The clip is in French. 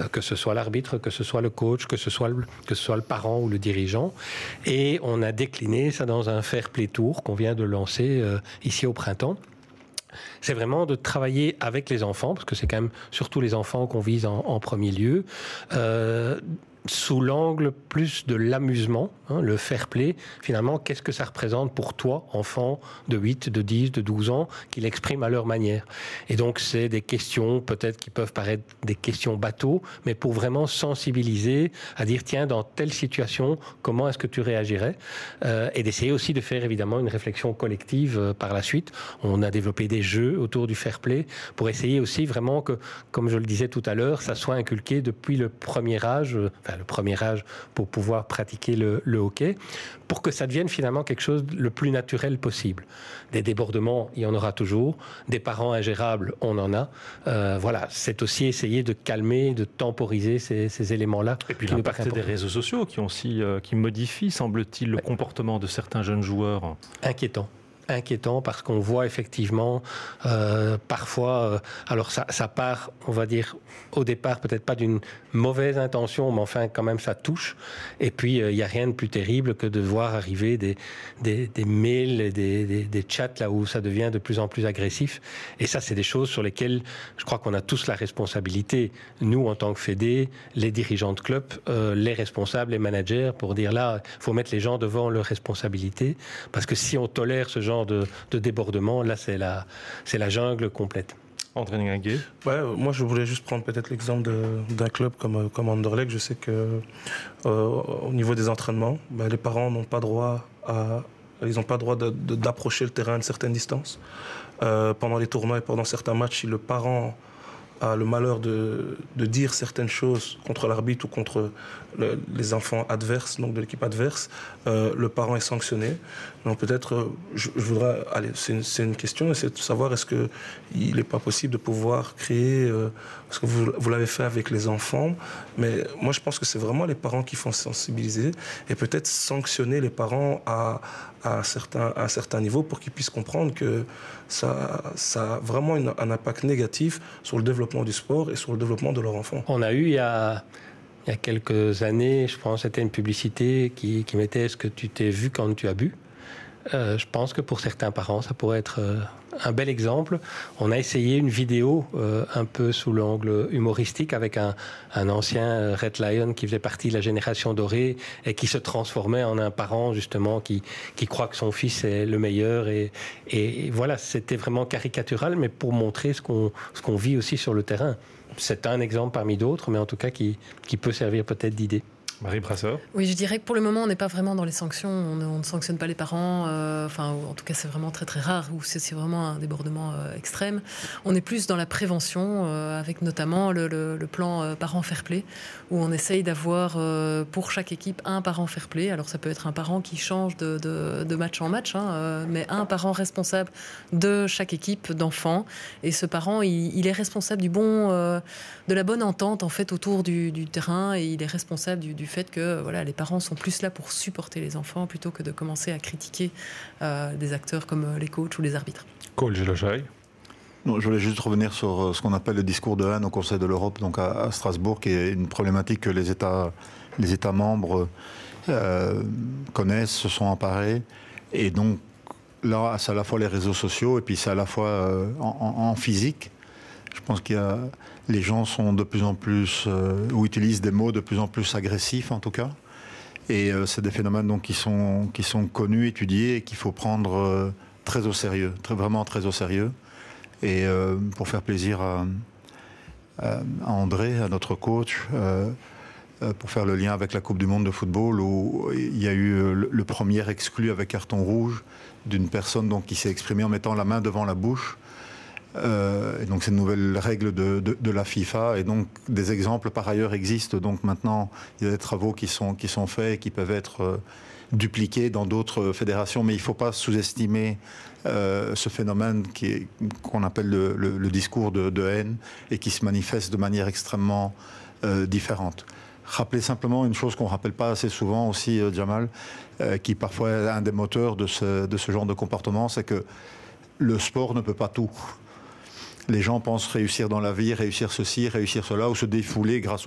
que ce soit l'arbitre, que ce soit le coach, que ce soit le parent ou le dirigeant. Et on a décliné ça dans un Fair Play Tour qu'on vient de lancer ici au printemps. C'est vraiment de travailler avec les enfants, parce que c'est quand même surtout les enfants qu'on vise en premier lieu, sous l'angle plus de l'amusement, le fair play. Finalement, qu'est-ce que ça représente pour toi, enfant de 8, de 10, de 12 ans, qui l'expriment à leur manière. Et donc, c'est des questions, peut-être qui peuvent paraître des questions bateaux, mais pour vraiment sensibiliser à dire, tiens, dans telle situation, comment est-ce que tu réagirais, et d'essayer aussi de faire évidemment une réflexion collective par la suite. On a développé des jeux autour du fair play pour essayer aussi vraiment que, comme je le disais tout à l'heure, ça soit inculqué depuis le premier âge, le premier âge pour pouvoir pratiquer le hockey, pour que ça devienne finalement quelque chose le plus naturel possible. Des débordements, il y en aura toujours. Des parents ingérables, on en a. Voilà, c'est aussi essayer de calmer, de temporiser ces éléments-là. Et puis l'impact des réseaux sociaux qui modifient, semble-t-il, le comportement de certains jeunes joueurs. Inquiétant parce qu'on voit effectivement parfois, alors ça part, on va dire, au départ peut-être pas d'une mauvaise intention, mais enfin quand même ça touche. Et puis il n'y a rien de plus terrible que de voir arriver des mails, des chats là où ça devient de plus en plus agressif. Et ça, c'est des choses sur lesquelles je crois qu'on a tous la responsabilité, nous en tant que fédé, les dirigeants de club, les responsables, les managers, pour dire là, il faut mettre les gens devant leurs responsabilités, parce que si on tolère ce genre de débordement, là c'est la jungle complète. André Nguinguet. Ouais, moi je voulais juste prendre peut-être l'exemple d'un club comme Anderlecht. Je sais que au niveau des entraînements, les parents n'ont pas droit d'approcher le terrain à une certaine distance. Pendant les tournois et pendant certains matchs, si le parent a le malheur de dire certaines choses contre l'arbitre ou contre les enfants adverses, donc de l'équipe adverse, le parent est sanctionné. Donc peut-être, je voudrais, c'est une question, c'est de savoir est-ce qu'il n'est pas possible de pouvoir créer, parce que vous l'avez fait avec les enfants, mais moi je pense que c'est vraiment les parents qui font sensibiliser et peut-être sanctionner les parents à un certain niveau pour qu'ils puissent comprendre que ça a vraiment un impact négatif sur le développement du sport et sur le développement de leur enfant. On a eu il y a quelques années, je pense, c'était une publicité qui mettait « Est-ce que tu t'es vu quand tu as bu ?» Je pense que pour certains parents, ça pourrait être un bel exemple. On a essayé une vidéo un peu sous l'angle humoristique avec un ancien Red Lion qui faisait partie de la génération dorée et qui se transformait en un parent justement qui croit que son fils est le meilleur. Et voilà, c'était vraiment caricatural, mais pour montrer ce qu'on vit aussi sur le terrain. C'est un exemple parmi d'autres, mais en tout cas qui peut servir peut-être d'idée. Marie Brasseur. Oui, je dirais que pour le moment, on n'est pas vraiment dans les sanctions. On ne sanctionne pas les parents. En tout cas, c'est vraiment très très rare. Ou c'est vraiment un débordement extrême. On est plus dans la prévention, avec notamment le plan parent fair play, où on essaye d'avoir pour chaque équipe un parent fair play. Alors ça peut être un parent qui change de match en match, mais un parent responsable de chaque équipe d'enfants. Et ce parent, il est responsable de la bonne entente en fait autour du terrain, et il est responsable du fait que les parents sont plus là pour supporter les enfants plutôt que de commencer à critiquer des acteurs comme les coachs ou les arbitres. Cole Gelojaï. Non, je voulais juste revenir sur ce qu'on appelle le discours de haine au Conseil de l'Europe, donc à Strasbourg, qui est une problématique que les États membres connaissent, se sont emparés. Et donc là, c'est à la fois les réseaux sociaux et puis c'est à la fois en physique. Je pense les gens sont de plus en plus, ou utilisent des mots de plus en plus agressifs en tout cas. Et c'est des phénomènes donc, qui sont connus, étudiés et qu'il faut prendre très au sérieux, vraiment très au sérieux. Et pour faire plaisir à André, à notre coach, pour faire le lien avec la Coupe du Monde de football, où il y a eu le premier exclu avec carton rouge d'une personne donc, qui s'est exprimée en mettant la main devant la bouche. Et donc c'est une nouvelle règle de la FIFA, et donc des exemples par ailleurs existent. Donc maintenant il y a des travaux qui sont faits et qui peuvent être dupliqués dans d'autres fédérations, mais il ne faut pas sous-estimer ce phénomène qu'on appelle le discours de haine et qui se manifeste de manière extrêmement différente. Rappelez simplement une chose qu'on ne rappelle pas assez souvent aussi, Jamal, qui parfois est un des moteurs de ce genre de comportement, c'est que le sport ne peut pas tout. Les gens pensent réussir dans la vie, réussir ceci, réussir cela, ou se défouler grâce